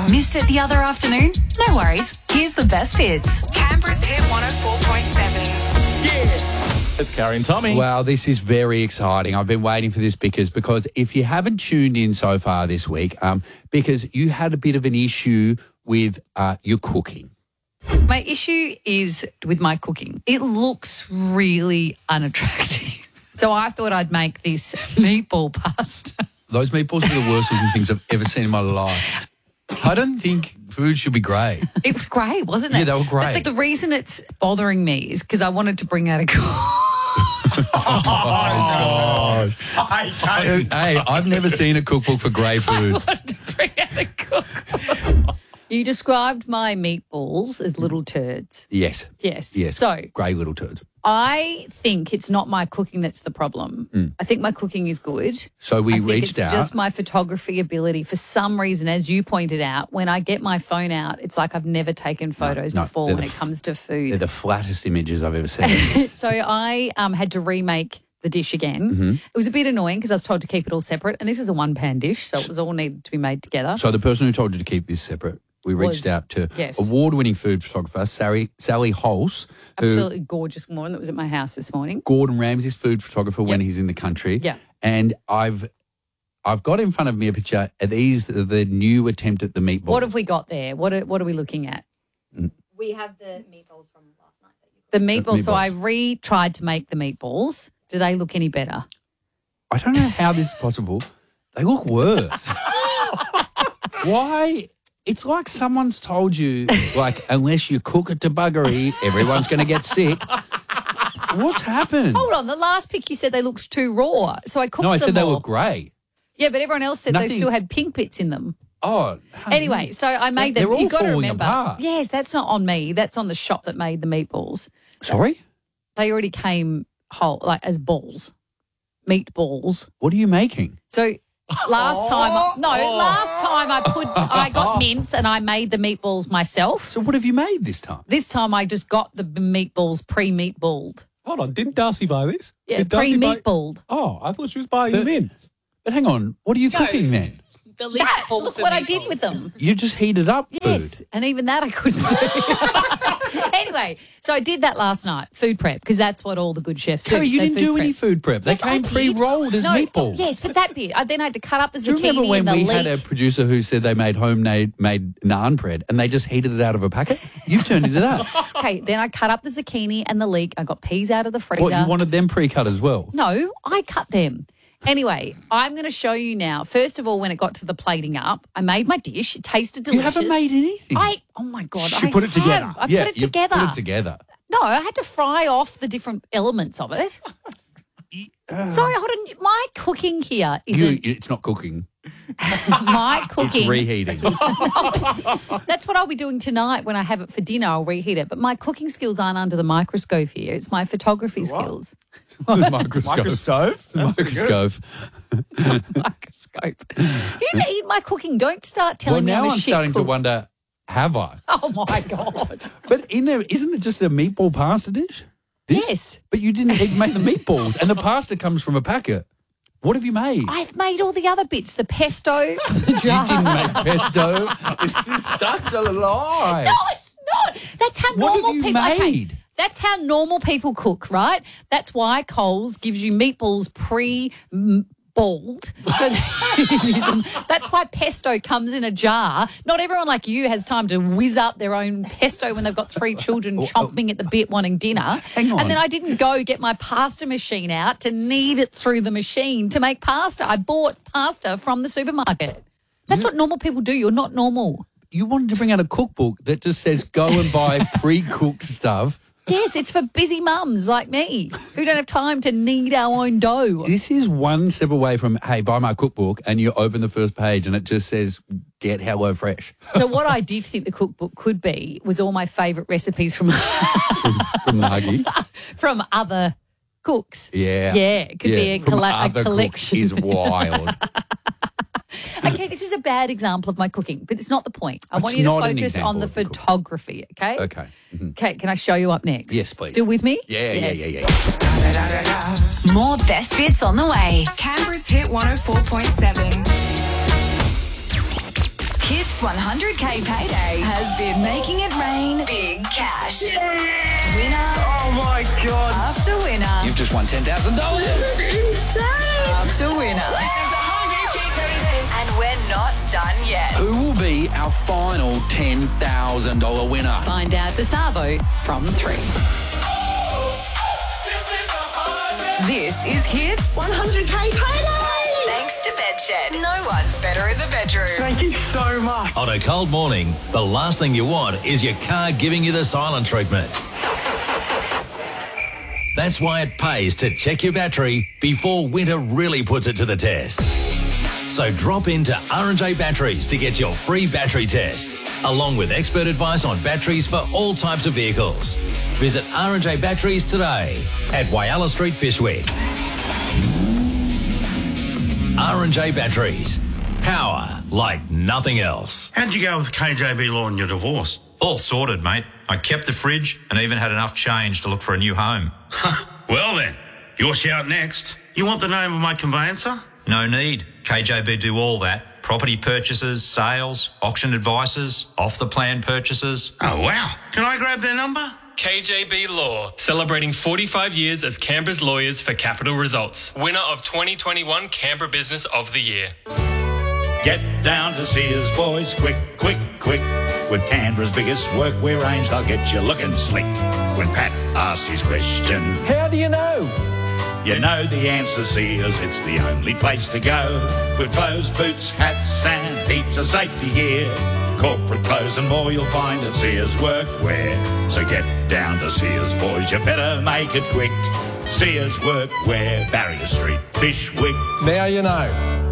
Missed it the other afternoon? No worries. Here's the best bits. Canberra's Hit 104.7. Yeah. It's Carrie and Tommy. Well, this is very exciting. I've been waiting for this because if you haven't tuned in so far this week, because you had a bit of an issue with your cooking. My issue is with my cooking. It looks really unattractive. So I thought I'd make this meatball pasta. Those meatballs are the worst looking things I've ever seen in my life. I don't think food should be grey. It was great, wasn't it? Yeah, they were great. But the reason it's bothering me is because I wanted to bring out a Oh, my gosh. Hey, I've never seen a cookbook for grey food. I wanted to bring out a cookbook. You described my meatballs as little turds. Yes. Yes. Yes. So grey little turds. I think it's not my cooking that's the problem. I think my cooking is good. So we I think reached it's out. just my photography ability. For some reason, as you pointed out, when I get my phone out, it's like I've never taken photos before when it comes to They're food. the flattest images I've ever seen. So I had to remake the dish again. It was a bit annoying because I was told to keep it all separate. And this is a one-pan dish, so it was all needed to be made together. So the person who told you to keep this separate, we reached out to yes. award-winning food photographer Sally Hulse, who Absolutely gorgeous woman that was at my house this morning. Gordon Ramsay's food photographer when he's in the country. Yeah. And I've got in front of me a picture. Are these the new attempt at the meatball? What have we got there? What are we looking at? We have the meatballs from last night. The meatballs. So I tried to make the meatballs. Do they look any better? I don't know how this is possible. They look worse. Why? It's like someone's told you, like, unless you cook it to buggery, everyone's going to get sick. What's happened? Hold on. The last pic you said they looked too raw. So I cooked them No, I said they all. look grey. Yeah, but everyone else said they still had pink bits in them. Oh. Anyway, so I made them. They're all You've got to falling remember. apart. Yes, that's not on me. That's on the shop that made the meatballs. Sorry? They already came whole, like as balls, meatballs. What are you making? So last time I got mince and I made the meatballs myself. So what have you made this time? This time I just got the meatballs pre-meatballed. Hold on, didn't Darcy buy this? Yeah, Did Darcy buy- pre-meatballed. Oh, I thought she was buying mince. But hang on, what are you cooking then? The least Look what I did with them. You just heated up Yes, food. and even that I couldn't do. Anyway, so I did that last night, food prep, because that's what all the good chefs do. Carrie, you They didn't food do prep. any food prep. They Yes, I came did. pre-rolled as No, meatballs. Yes, but that bit. I then had to cut up the Do you remember zucchini when and the we leek. had a producer who said they made homemade naan bread and they just heated it out of a packet? You've turned into that. Okay, then I cut up the zucchini and the leek. I got peas out of the freezer. What, you wanted them pre-cut as well? No, I cut them. Anyway, I'm going to show you now. First of all, when it got to the plating up, I made my dish. It tasted You delicious. haven't made anything. Oh my God. She I put it together. have. I yeah, put it you together. Put it together. No, I had to fry off the different elements of it. Sorry, hold on. My cooking here isn't It's not cooking. my It's cooking. reheating. That's what I'll be doing tonight when I have it for dinner. I'll reheat it. But my cooking skills aren't under the microscope here. It's my photography skills. Microscope. Microstove? Microscope. Microscope. You've eaten my cooking. Don't start Well, telling me now I'm a I'm shit starting to cook. wonder, have I? Oh my God. But in there, isn't it just a meatball pasta dish? This? Yes. But you didn't make the meatballs, and the pasta comes from a packet. What have you made? I've made all the other bits, the pesto, the You jar. didn't make pesto. This is such a lie. No, it's not. That's how What have normal you people Okay, made? that's how normal people cook, right? That's why Coles gives you meatballs pre-balled. So you use them. That's why pesto comes in a jar. Not everyone like you has time to whiz up their own pesto when they've got 3 children chomping at the bit wanting dinner. Hang on. And then I didn't go get my pasta machine out to knead it through the machine to make pasta. I bought pasta from the supermarket. That's what normal people do. You're not normal. You wanted to bring out a cookbook that just says go and buy pre-cooked stuff. Yes, it's for busy mums like me who don't have time to knead our own dough. This is one step away from, hey, buy my cookbook, and you open the first page and it just says, get Hello Fresh So what I did think the cookbook could be was all my favourite recipes from from Nagi. from other cooks. Yeah. Yeah, it could be a From other cooks collection. is wild. Okay, this is a bad example of my cooking, but it's not the point. I It's want you to not an focus on example the of the cooking. photography, okay? Okay. Mhm. Okay, can I show you up next? Yes, please. Still with me? Yeah. More best bits on the way. Canberra's Hit 104.7. Kids 100K Payday has been making it rain big cash. Winner. Oh my God. After winner. You've just won $10,000. After winner. This is the 100K Payday. And we're not done yet. Who will be our final $10,000 winner? Find out the Savo from 3. This is Hits 100K payday. thanks to Bedshed. No one's better in the bedroom. Thank you so much. On a cold morning, the last thing you want is your car giving you the silent treatment. That's why it pays to check your battery before winter really puts it to the test. So drop into R&J Batteries to get your free battery test, along with expert advice on batteries for all types of vehicles. Visit R&J Batteries today at Whyalla Street, Fishwick. R&J Batteries. Power like nothing else. How'd you go with KJB Law and your divorce? All sorted, mate. I kept the fridge and even had enough change to look for a new home. Well then, your shout next. You want the name of my conveyancer? No need. KJB do all that. Property purchases, sales, auction advices, off-the-plan purchases. Oh wow. Can I grab their number? KJB Law, celebrating 45 years as Canberra's lawyers for capital results. Winner of 2021 Canberra Business of the Year. Get down to Sears, boys, quick, quick, quick. With Canberra's biggest workwear range, they'll get you looking slick. When Pat asks his question, how do you know? You know the answer, Sears, it's the only place to go. With clothes, boots, hats and heaps of safety gear. Corporate clothes and more you'll find at Sears Workwear. So get down to Sears, boys, you better make it quick. Sears Workwear, Barrier Street, Fishwick. Now you know.